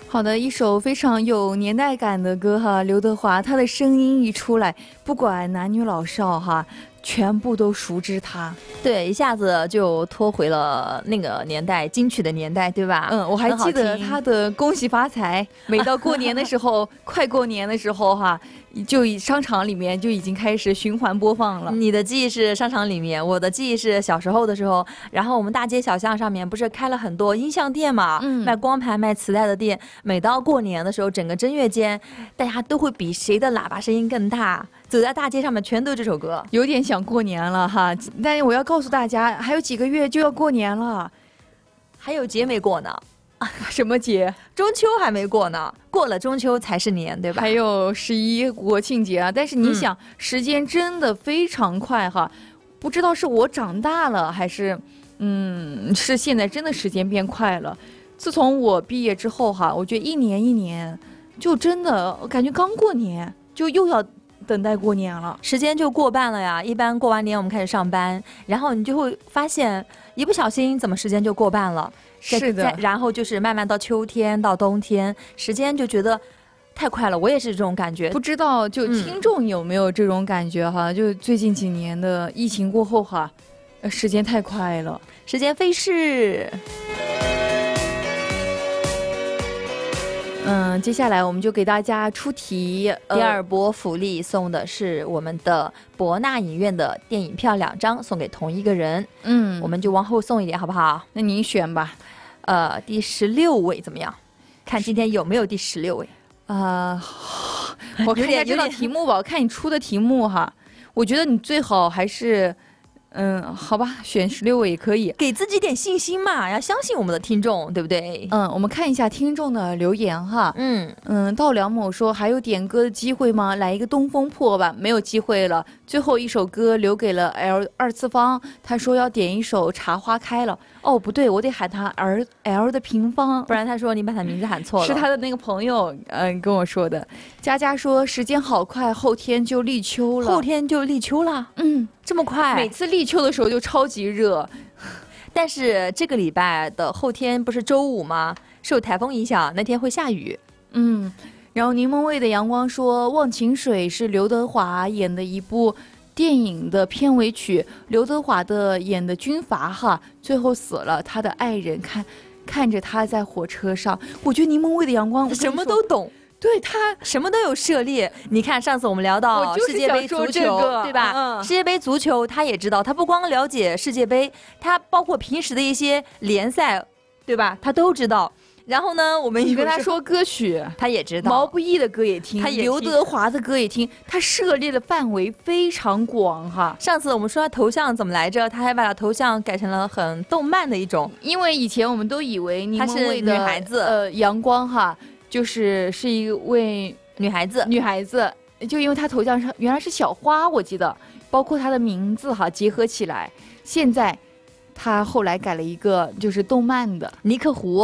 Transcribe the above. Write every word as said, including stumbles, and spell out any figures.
好的，一首非常有年代感的歌哈，刘德华他的声音一出来，不管男女老少哈，全部都熟知他。 对，一下子就拖回了那个年代，金曲的年代，对吧？ 嗯，我还记得他的恭喜发财，每到过年的时候快过年的时候哈，就商场里面就已经开始循环播放了。 你的记忆是商场里面，我的记忆是小时候的时候，然后我们大街小巷上面不是开了很多音像店嘛，嗯、卖光盘卖磁带的店，每到过年的时候，整个正月间大家都会比谁的喇叭声音更大，走在大街上面全都这首歌， 有点想过年了哈。但是我要告诉大家，还有几个月就要过年了， 还有节没过呢。 什么节？ 中秋还没过呢，过了中秋才是年，对吧？ 还有十一国庆节啊！但是你想，嗯、时间真的非常快哈，不知道是我长大了，还是嗯，是现在真的时间变快了。自从我毕业之后哈，我觉得一年一年，就真的感觉刚过年就又要等待过年了， 时间就过半了呀。一般过完年我们开始上班，然后你就会发现，一不小心怎么时间就过半了。 是的， 然后就是慢慢到秋天到冬天，时间就觉得太快了。我也是这种感觉， 不知道就听众有没有这种感觉哈？嗯、就最近几年的疫情过后哈，时间太快了， 时间飞逝。 嗯，接下来我们就给大家出题， 呃、第二波福利送的是我们的博纳影院的电影票两张，送给同一个人。嗯，我们就往后送一点，好不好？ 那您选吧。 呃，第十六位怎么样？看今天有没有第十六位。 啊、呃，我看一下这道题目吧。我看你出的题目哈，我觉得你最好还是。嗯，好吧，选十六位也可以， 给自己点信心嘛，要相信我们的听众，对不对？ 嗯，我们看一下听众的留言哈。嗯嗯，稻梁某说还有点歌的机会吗？来一个东风破吧，没有机会了。最后一首歌留给了 L 二次方，他说要点一首《茶花开了》。哦，不对，我得喊他 L L 的平方， 不然他说你把他名字喊错了。 是他的那个朋友，嗯，跟我说的。佳佳说时间好快，后天就立秋了。 后天就立秋了？嗯，这么快？ 每次立秋的时候就超级热， 但是这个礼拜的后天不是周五吗？受台风影响，那天会下雨。 嗯，然后柠檬味的阳光说，《忘情水》是刘德华演的一部电影的片尾曲，刘德华的演的军阀哈，最后死了，他的爱人看看着他在火车上。我觉得柠檬味的阳光什么都懂。 对，他什么都有涉猎。你看上次我们聊到世界杯足球， 这个、 对吧、嗯、世界杯足球他也知道，他不光了解世界杯，他包括平时的一些联赛，对吧，他都知道。然后呢，我们跟他说歌曲他也知道， 毛不易的歌也听， 他也听刘德华的歌也听，他涉猎的范围非常广哈。 上次我们说他头像怎么来着，他还把头像改成了很动漫的一种， 因为以前我们都以为她是女孩子， 呃，阳光哈就是是一位女孩子， 女孩子，就因为她头像上原来是小花，我记得，包括她的名字哈结合起来，现在她后来改了一个就是动漫的尼克湖。